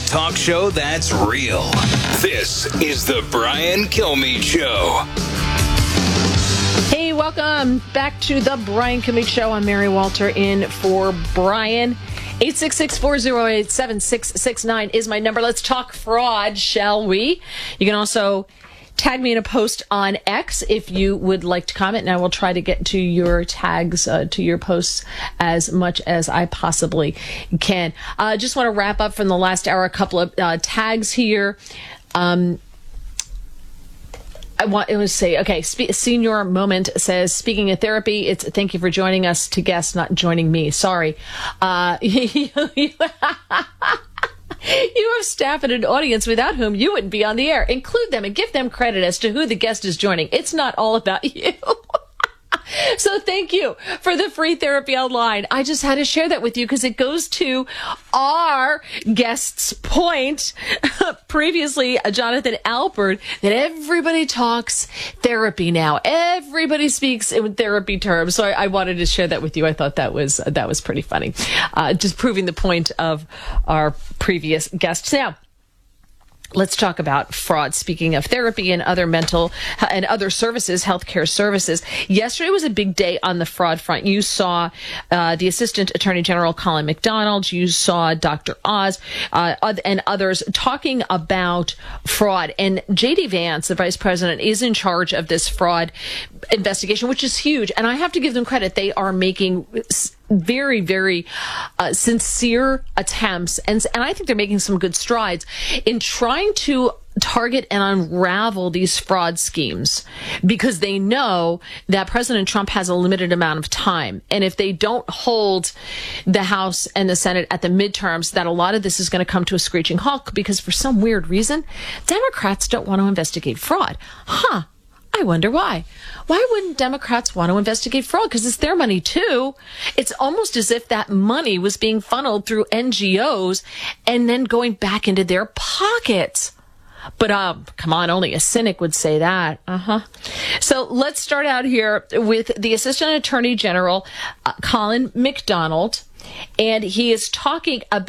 talk show that's real. This is the Brian Kilmeade Show. Hey, welcome back to the Brian Kilmeade Show. I'm Mary Walter in for Brian. 866-408-7669 is my number. Let's talk fraud, shall we? You can also tag me in a post on X if you would like to comment, and I will try to get to your tags, to your posts as much as I possibly can. I just want to wrap up from the last hour, a couple of tags here. I want to say, okay, Senior Moment says, speaking of therapy, it's thank you for joining us to guest, not joining me. Sorry. You have staff and an audience without whom you wouldn't be on the air. Include them and give them credit as to who the guest is joining. It's not all about you. So thank you for the free therapy online. I just had to share that with you because it goes to our guest's point previously, Jonathan Alpert, that everybody talks therapy now. Everybody speaks in therapy terms. So I wanted to share that with you. I thought that was pretty funny. Just proving the point of our previous guests. Now, let's talk about fraud. Speaking of therapy and other mental and other services, healthcare services. Yesterday was a big day on the fraud front. You saw the Assistant Attorney General Colin McDonald. You saw Dr. Oz and others talking about fraud. And J.D. Vance, the Vice President, is in charge of this fraud investigation, which is huge. And I have to give them credit. They are making very, very sincere attempts, and I think they're making some good strides in trying to target and unravel these fraud schemes, because they know that President Trump has a limited amount of time. And if they don't hold the House and the Senate at the midterms, that a lot of this is going to come to a screeching halt, because for some weird reason, Democrats don't want to investigate fraud. I wonder why. Why wouldn't Democrats want to investigate fraud? Because it's their money, too. It's almost as if that money was being funneled through NGOs and then going back into their pockets. But come on, only a cynic would say that. So let's start out here with the Assistant Attorney General, Colin McDonald, and he is talking about